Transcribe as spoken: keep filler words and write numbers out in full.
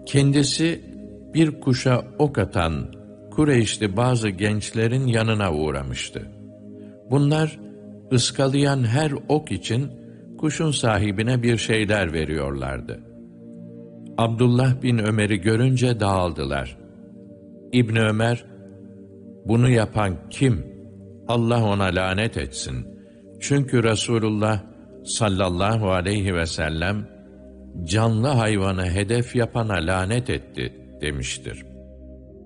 Kendisi bir kuşa ok atan Kureyşli bazı gençlerin yanına uğramıştı. Bunlar ıskalayan her ok için kuşun sahibine bir şeyler veriyorlardı. Abdullah bin Ömer'i görünce dağıldılar. İbni Ömer, "Bunu yapan kim? Allah ona lanet etsin. Çünkü Resulullah sallallahu aleyhi ve sellem canlı hayvanı hedef yapana lanet etti" demiştir.